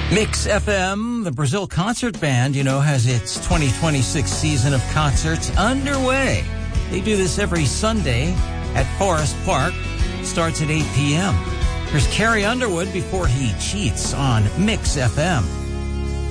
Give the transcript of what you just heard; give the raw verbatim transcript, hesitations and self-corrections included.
Mix F M, the Brazil Concert Band, you know, has its twenty twenty-six season of concerts underway. They do this every Sunday at Forest Park. Starts at eight p.m. Here's Carrie Underwood before he cheats on Mix F M.